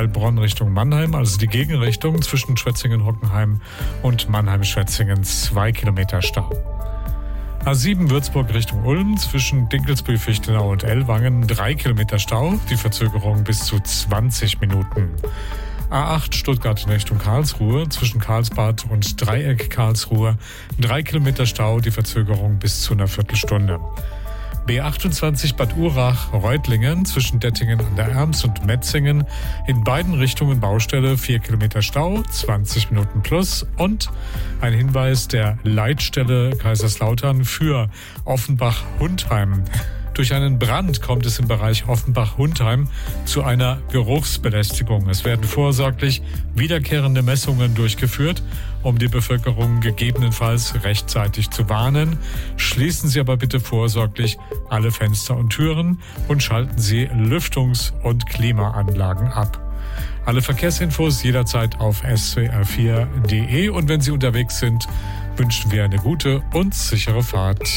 Heilbronn Richtung Mannheim, also die Gegenrichtung zwischen Schwetzingen-Hockenheim und Mannheim-Schwetzingen, 2 Kilometer Stau. A7 Würzburg Richtung Ulm, zwischen Dinkelsbühl, Fichtenau und Ellwangen 3 Kilometer Stau, die Verzögerung bis zu 20 Minuten. A8 Stuttgart in Richtung Karlsruhe, zwischen Karlsbad und Dreieck Karlsruhe 3 Kilometer Stau, die Verzögerung bis zu einer Viertelstunde. B28 Bad Urach-Reutlingen zwischen Dettingen an der Erms und Metzingen in beiden Richtungen Baustelle, 4 Kilometer Stau, 20 Minuten plus. Und ein Hinweis der Leitstelle Kaiserslautern für Offenbach-Hundheim. Durch einen Brand kommt es im Bereich Offenbach-Hundheim zu einer Geruchsbelästigung. Es werden vorsorglich wiederkehrende Messungen durchgeführt, um die Bevölkerung gegebenenfalls rechtzeitig zu warnen. Schließen Sie aber bitte vorsorglich alle Fenster und Türen und schalten Sie Lüftungs- und Klimaanlagen ab. Alle Verkehrsinfos jederzeit auf swr4.de, und wenn Sie unterwegs sind, wünschen wir eine gute und sichere Fahrt.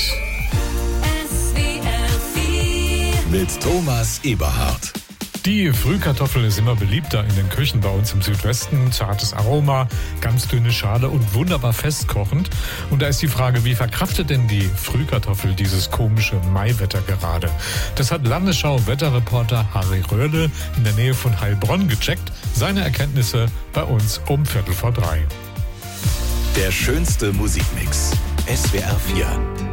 Mit Thomas Eberhardt. Die Frühkartoffel ist immer beliebter in den Küchen bei uns im Südwesten. Zartes Aroma, ganz dünne Schale und wunderbar festkochend. Und da ist die Frage, wie verkraftet denn die Frühkartoffel dieses komische Maiwetter gerade? Das hat Landesschau-Wetterreporter Harry Röhrle in der Nähe von Heilbronn gecheckt. Seine Erkenntnisse bei uns um 2:15. Der schönste Musikmix. SWR 4.